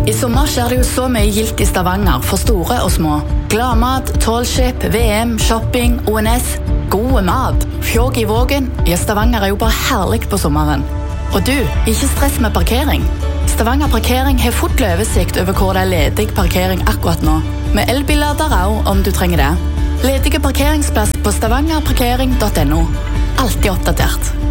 I sommer skjer det jo så mye gildt I Stavanger, for store og små. Gladmat, tålskip, VM, shopping, ONS, gode mat, fjog I vågen. Ja, Stavanger jo bare herlig på sommeren. Og du, ikke stress med parkering. Stavanger Parkering har fort oversikt over hvor det ledig parkering akkurat nå, med elbillader også om du trenger det. Ledige parkeringsplass på stavangerparkering.no. Alltid oppdatert.